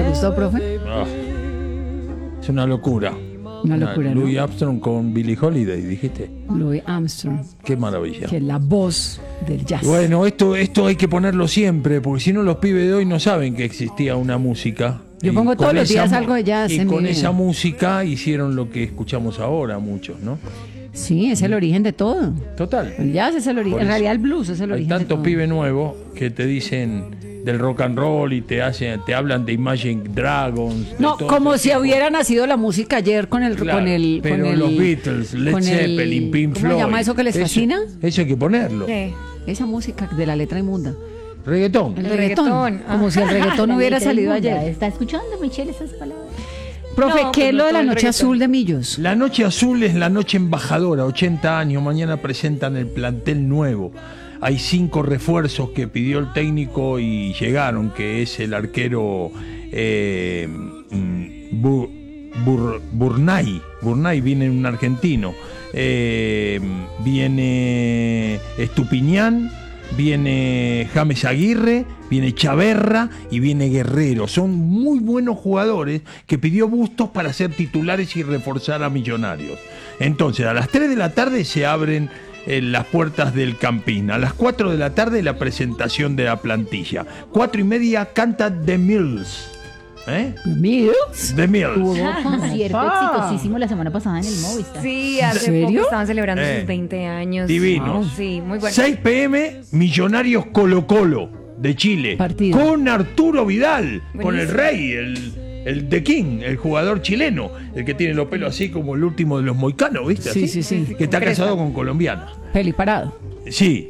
¿Te gustó, profe? Ah, es una locura. Una locura, Louis ¿no? Armstrong con Billie Holiday, dijiste. Louis Armstrong, Qué maravilla. que es la voz del jazz. Bueno, esto hay que ponerlo siempre, porque si no los pibes de hoy no saben que existía una música. Yo Y pongo con todos los esa días algo de jazz Y en con mi vida. esa música hicieron lo que escuchamos ahora muchos, ¿no? Sí, es el origen de todo. Total. El jazz es el origen. Por En eso. realidad el blues es el Hay origen de tantos todo. pibes nuevos que te dicen del rock and roll y te hablan de Imagine Dragons. de No, todo como ese si tipo. hubiera nacido la música ayer Claro, pero los Beatles, Led con el- Zeppelin, Pink Floyd. ¿Cómo se llama eso que les fascina? Eso hay que ponerlo. ¿Qué? Esa música de la letra inmunda. Reggaetón. El El reggaetón. reggaetón. Como si el reggaetón La hubiera letra salido inmunda. ayer. ¿Está escuchando, Michelle, esas palabras? Profe, No, ¿qué pues es no lo de todo la el noche reggaetón. azul de Millos? La Noche Azul es la noche embajadora, 80 años, mañana presentan el plantel nuevo. Hay 5 refuerzos que pidió el técnico y llegaron, que es el arquero Burnay. Burnay viene un argentino. Viene Estupiñán, viene James Aguirre, viene Chaverra y viene Guerrero. Son muy buenos jugadores que pidió Bustos para ser titulares y reforzar a Millonarios. Entonces, a las 3 de la tarde se abren las puertas del Campín. A las 4 de la tarde la presentación de la plantilla. 4:30 canta The Mills. Mills. The Mills. Hubo concierto Ah. exitosísimo la semana pasada en el Movistar. Sí, hace serio? poco estaban celebrando Eh, sus 20 años. divinos. Sí, muy bueno. 6 p.m. Millonarios Colo Colo de Chile. Partido. Con Arturo Vidal, con el Buenísimo. rey, el The King, el jugador chileno, el que tiene los pelos así como el último de los moicanos, ¿viste? Sí, Así, sí, sí. Que está Con cresta. casado con colombiana. Peli parado. Sí,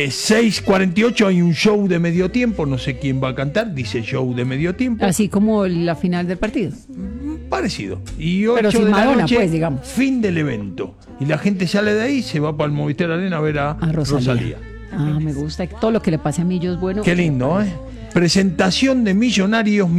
6:48 hay un show de medio tiempo, no sé quién va a cantar, dice show de medio tiempo. Así como la final del partido. Parecido. Y Pero 8 sin de la Madonna, noche, pues, digamos. fin del evento. Y la gente sale de ahí y se va para el Movistar Arena a ver a Rosalía. Ah, me gusta. Todo lo que le pase a Millos es bueno. Qué lindo, ¿eh? Presentación de Millonarios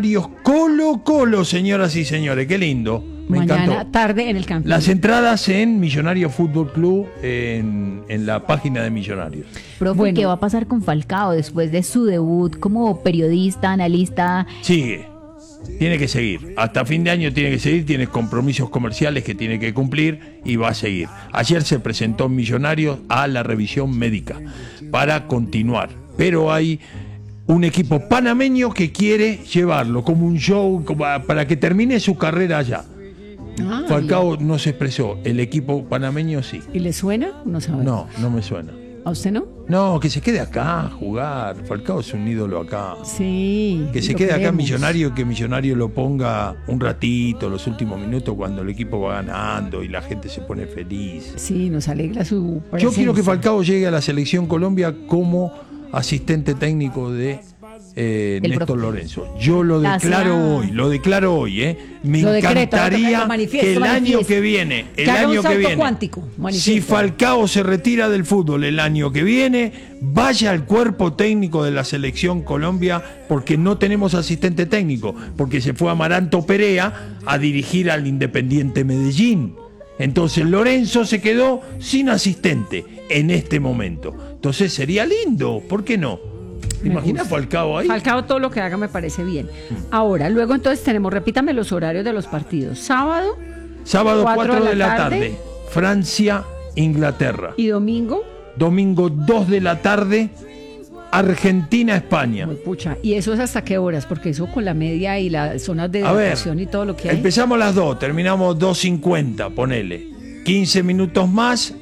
Colo Colo, señoras y señores. Qué lindo. Me Mañana encantó. tarde en el campo. Las entradas en Millonarios Fútbol Club en la página de Millonarios. Profe, Bueno. ¿qué va a pasar con Falcao después de su debut como periodista, analista? Sigue. Tiene que seguir. Hasta fin de año tiene que seguir. Tiene compromisos comerciales que tiene que cumplir y va a seguir. Ayer se presentó en Millonarios a la revisión médica para continuar. Pero hay un equipo panameño que quiere llevarlo como un show para que termine su carrera allá. Ah, Falcao no se expresó. El equipo panameño sí. ¿Y le suena? No sabe. No, no me suena. ¿A usted no? No, que se quede acá a jugar. Falcao es un ídolo acá. Sí. Que se lo quede acá en queremos. Millonario, que Millonario lo ponga un ratito, los últimos minutos, cuando el equipo va ganando y la gente se pone feliz. Sí, nos alegra su Yo quiero que presencia. Falcao llegue a la selección Colombia como asistente técnico de Néstor profe. Lorenzo. Yo lo declaro hoy, Me Lo decreto, encantaría lo manifiesto, que el año manifiesto. que viene, Que haga un salto cuántico, si manifiesto. Falcao se retira del fútbol el año que viene, vaya al cuerpo técnico de la selección Colombia, porque no tenemos asistente técnico, porque se fue Amaranto Perea a dirigir al Independiente Medellín. Entonces Lorenzo se quedó sin asistente en este momento. Entonces sería lindo, ¿por qué no? ¿Te Me imaginas gusta. Falcao ahí? Falcao todo lo que haga me parece bien. Ahora, luego entonces tenemos, repítame los horarios de los partidos. Sábado Sábado 4 4 de la tarde, Francia, Inglaterra. y domingo. Domingo 2 de la tarde, Argentina, España. Muy pucha. ¿Y eso es hasta qué horas? Porque eso con la media y las zonas de A ver, evacuación y todo lo que hay. empezamos a las 2, terminamos 2:50, ponele. 15 minutos más,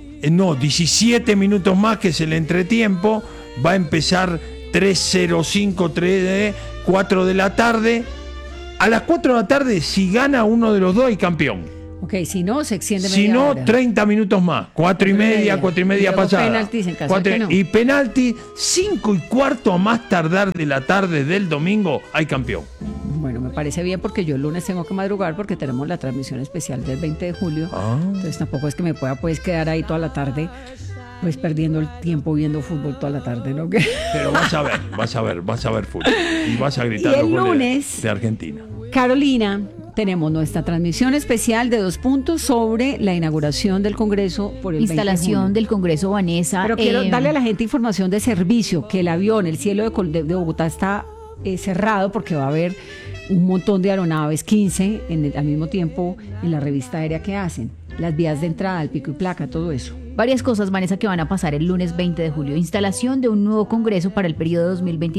17 minutos más, que es el entretiempo. Va a empezar 3:05, 4 de la tarde. A las 4 de la tarde, si gana uno de los dos, hay campeón. Ok, si no, se extiende Si media no, hora. 30 minutos más. 4:30, 4:30 Y luego pasada. penaltis en caso de que no. Y penalti, 5:15 a más tardar de la tarde del domingo, hay campeón. Bueno, me parece bien porque yo el lunes tengo que madrugar porque tenemos la transmisión especial del 20 de julio. Entonces tampoco es que me pueda pues quedar ahí toda la tarde pues perdiendo el tiempo viendo fútbol toda la tarde, ¿no? Pero vas a ver fútbol. Y vas a gritar Y el los goles lunes- de Argentina. Carolina, tenemos nuestra transmisión especial de 2 puntos sobre la inauguración del Congreso por el 20 de Instalación julio. del Congreso Vanessa. Pero quiero darle a la gente información de servicio, que el avión, el cielo de Bogotá está cerrado porque va a haber un montón de aeronaves, 15 al mismo tiempo en la revista aérea que hacen, las vías de entrada, el pico y placa, todo eso. Varias cosas, Vanessa, que van a pasar el lunes 20 de julio. Instalación de un nuevo Congreso para el periodo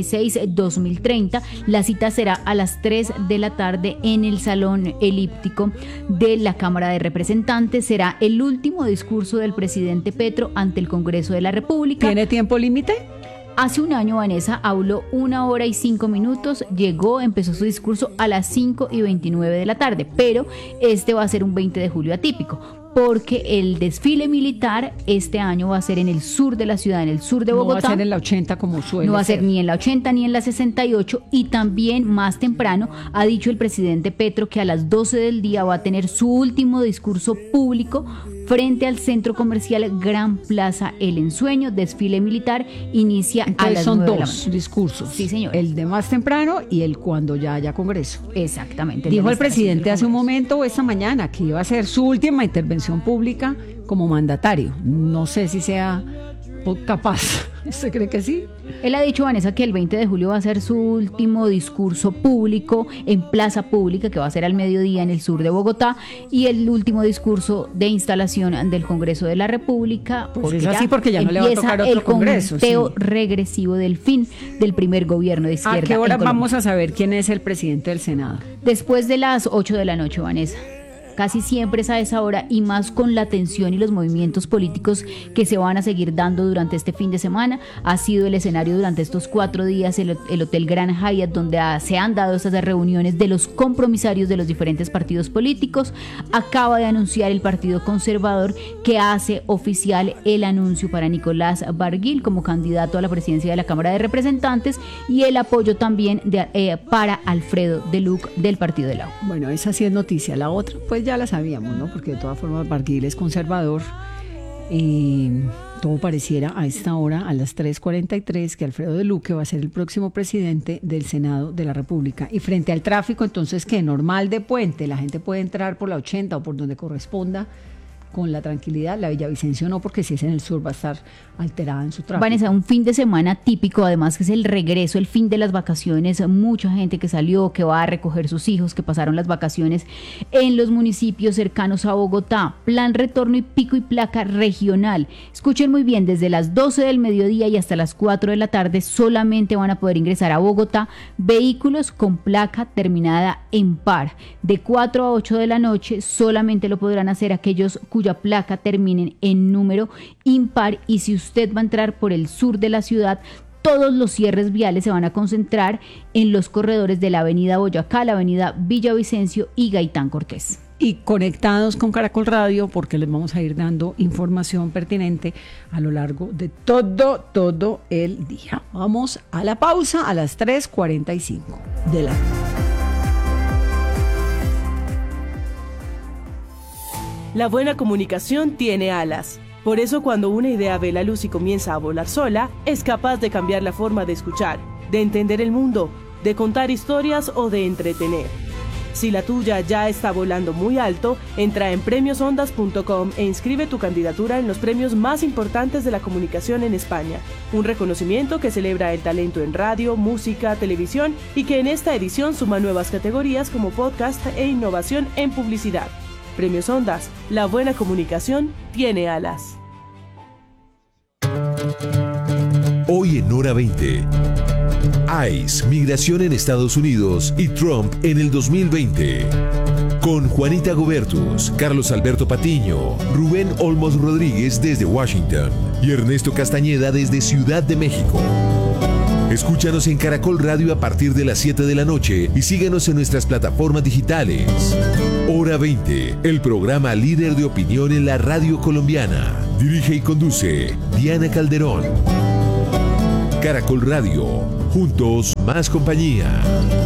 2026-2030. La cita será a las 3 de la tarde en el Salón Elíptico de la Cámara de Representantes. Será el último discurso del presidente Petro ante el Congreso de la República. ¿Tiene tiempo límite? Hace un año, Vanessa habló 1 hora y 5 minutos, empezó su discurso a las 5:29 de la tarde, pero este va a ser un 20 de julio atípico, porque el desfile militar este año va a ser en el sur de la ciudad, en el sur de Bogotá. No va a ser en la 80 como suele ser. No va a ser ni en la 80 ni en la 68, y también más temprano ha dicho el presidente Petro que a las 12 del día va a tener su último discurso público frente al centro comercial Gran Plaza El Ensueño. Desfile militar inicia a las 9 de la mañana. Son dos discursos. Sí, señor. El de más temprano y el cuando ya haya congreso. Exactamente. Dijo el presidente hace un momento o esta mañana que iba a ser su última intervención pública como mandatario. No sé si sea capaz. ¿Usted cree que sí? Él ha dicho, Vanessa, que el 20 de julio va a ser su último discurso público en plaza pública, que va a ser al mediodía en el sur de Bogotá, y el último discurso de instalación del Congreso de la República. Pues es así, porque ya no le va a tocar otro congreso. El conteo regresivo del fin del primer gobierno de izquierda. ¿A qué hora vamos a saber quién es el presidente del Senado? Después de las 8 de la noche, Vanessa. Casi siempre es a esa hora, y más con la tensión y los movimientos políticos que se van a seguir dando durante este fin de semana. Ha sido el escenario durante estos 4 días el Hotel Grand Hyatt, donde se han dado estas reuniones de los compromisarios de los diferentes partidos políticos. Acaba de anunciar el Partido Conservador que hace oficial el anuncio para Nicolás Barguil como candidato a la presidencia de la Cámara de Representantes, y el apoyo también para Alfredo Deluc del Partido de la U. Bueno, esa sí es noticia. La otra, pues ya la sabíamos, ¿no? Porque de todas formas Barguil es conservador. Todo pareciera a esta hora, a las 3:43, que Alfredo Deluc va a ser el próximo presidente del Senado de la República. Y frente al tráfico, entonces, que normal de puente, la gente puede entrar por la 80 o por donde corresponda con la tranquilidad. La Villavicencio no, porque si es en el sur va a estar alterada en su tráfico. Vanessa, un fin de semana típico, además que es el regreso, el fin de las vacaciones. Mucha gente que salió, que va a recoger sus hijos, que pasaron las vacaciones en los municipios cercanos a Bogotá. Plan retorno y pico y placa regional. Escuchen muy bien, desde las 12 del mediodía y hasta las 4 de la tarde solamente van a poder ingresar a Bogotá vehículos con placa terminada en par. De 4 a 8 de la noche solamente lo podrán hacer aquellos cuya placa terminen en número impar, y si usted va a entrar por el sur de la ciudad, todos los cierres viales se van a concentrar en los corredores de la avenida Boyacá, la avenida Villavicencio y Gaitán Cortés. Y conectados con Caracol Radio, porque les vamos a ir dando información pertinente a lo largo de todo el día. Vamos a la pausa a las 3:45 de la tarde. La buena comunicación tiene alas. Por eso, cuando una idea ve la luz y comienza a volar sola, es capaz de cambiar la forma de escuchar, de entender el mundo, de contar historias o de entretener. Si la tuya ya está volando muy alto, entra en premiosondas.com e inscribe tu candidatura en los premios más importantes de la comunicación en España. Un reconocimiento que celebra el talento en radio, música, televisión, y que en esta edición suma nuevas categorías como podcast e innovación en publicidad. Premios Ondas, la buena comunicación tiene alas. Hoy en Hora 20. ICE, migración en Estados Unidos y Trump en el 2020. Con Juanita Gobertus, Carlos Alberto Patiño, Rubén Olmos Rodríguez desde Washington y Ernesto Castañeda desde Ciudad de México. Escúchanos en Caracol Radio a partir de las 7 de la noche y síguenos en nuestras plataformas digitales. Hora 20, el programa líder de opinión en la radio colombiana. Dirige y conduce Diana Calderón. Caracol Radio, juntos más compañía.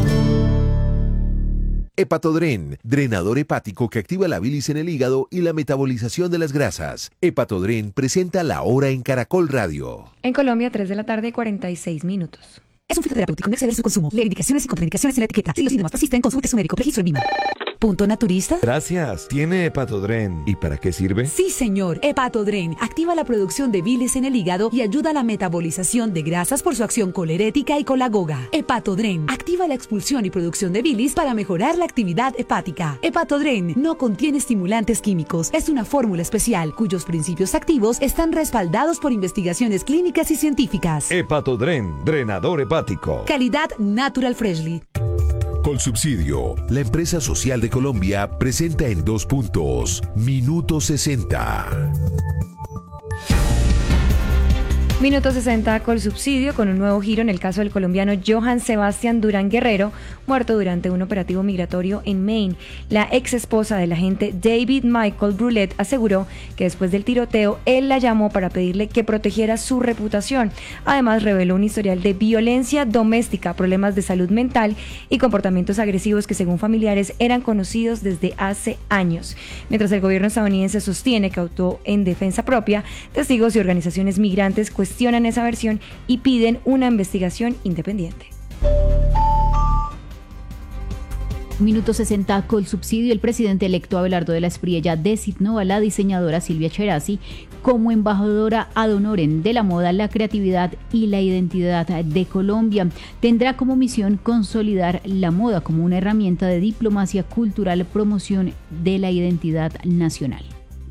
Hepatodren, drenador hepático que activa la bilis en el hígado y la metabolización de las grasas. Hepatodren presenta La Hora en Caracol Radio. En Colombia, 3 de la tarde, 46 minutos. Es un fitoterapéutico, no exceder su consumo. Leer indicaciones y contraindicaciones en la etiqueta. Si los síntomas persisten, consulte su médico. Registro en VIMA. Punto Naturista. Gracias. ¿Tiene Hepatodren? ¿Y para qué sirve? Sí, señor. Hepatodren activa la producción de bilis en el hígado y ayuda a la metabolización de grasas por su acción colerética y colagoga. Hepatodren activa la expulsión y producción de bilis para mejorar la actividad hepática. Hepatodren no contiene estimulantes químicos. Es una fórmula especial cuyos principios activos están respaldados por investigaciones clínicas y científicas. Hepatodren, drenador hepático. Calidad Natural Freshly. Colsubsidio, la empresa social de Colombia, presenta en 2 puntos, Minuto 60. Minuto 60 Colsubsidio, con un nuevo giro en el caso del colombiano Johann Sebastián Durán Guerrero, muerto durante un operativo migratorio en Maine. La ex esposa del agente David Michael Brulette aseguró que después del tiroteo él la llamó para pedirle que protegiera su reputación. Además reveló un historial de violencia doméstica, problemas de salud mental y comportamientos agresivos que según familiares eran conocidos desde hace años. Mientras el gobierno estadounidense sostiene que actuó en defensa propia, testigos y organizaciones migrantes cuestionan esa versión y piden una investigación independiente. Minuto 60 Colsubsidio. El presidente electo Abelardo de la Espriella designó a la diseñadora Silvia Cherasi como embajadora ad honorem de la moda, la creatividad y la identidad de Colombia. Tendrá como misión consolidar la moda como una herramienta de diplomacia cultural, promoción de la identidad nacional.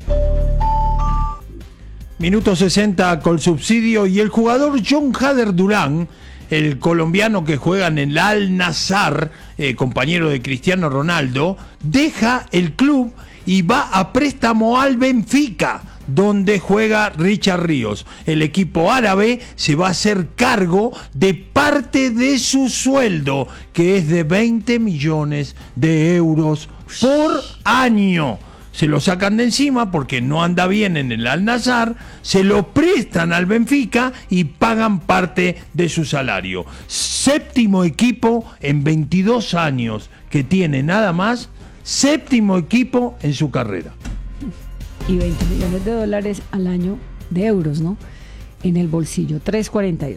Minuto 60 Colsubsidio. Y el jugador John Hader Durán, el colombiano que juega en el Al-Nassr, compañero de Cristiano Ronaldo, deja el club y va a préstamo al Benfica, donde juega Richard Ríos. El equipo árabe se va a hacer cargo de parte de su sueldo, que es de 20 millones de euros por año. Se lo sacan de encima porque no anda bien en el Al-Nassr, se lo prestan al Benfica y pagan parte de su salario. 7º equipo en 22 años que tiene nada más, 7º equipo en su carrera. Y 20 millones de dólares al año de euros, ¿no? En el bolsillo, 3.48.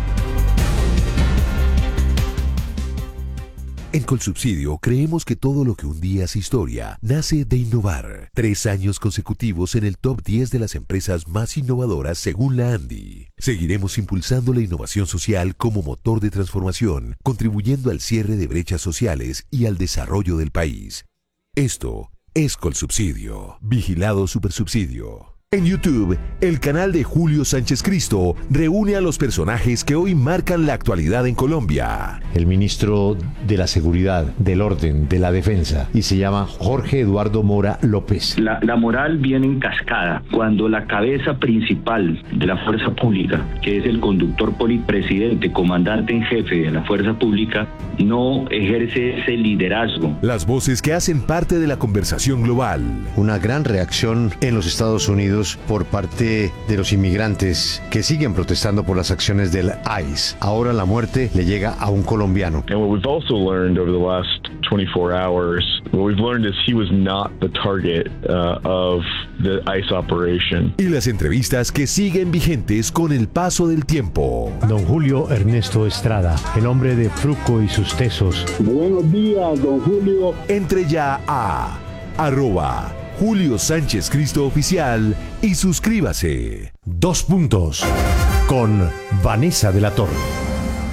En Colsubsidio creemos que todo lo que un día es historia nace de innovar. 3 años consecutivos en el top 10 de las empresas más innovadoras según la ANDI. Seguiremos impulsando la innovación social como motor de transformación, contribuyendo al cierre de brechas sociales y al desarrollo del país. Esto es Colsubsidio. Vigilado Supersubsidio. En YouTube, el canal de Julio Sánchez Cristo reúne a los personajes que hoy marcan la actualidad en Colombia. El ministro de la Seguridad, del Orden, de la Defensa, y se llama Jorge Eduardo Mora López. La moral viene en cascada cuando la cabeza principal de la fuerza pública, que es el conductor presidente, comandante en jefe de la fuerza pública, no ejerce ese liderazgo. Las voces que hacen parte de la conversación global. Una gran reacción en los Estados Unidos por parte de los inmigrantes que siguen protestando por las acciones del ICE. Ahora la muerte le llega a un colombiano. And what we've also learned over the last 24 hours, what we've learned is he was not the target of the ICE operation. Y las entrevistas que siguen vigentes con el paso del tiempo. Don Julio Ernesto Estrada, el hombre de Fruco y sus tesos. Buenos días, don Julio. Entre ya a @Julio Sánchez Cristo Oficial y suscríbase. 2 puntos con Vanessa de la Torre.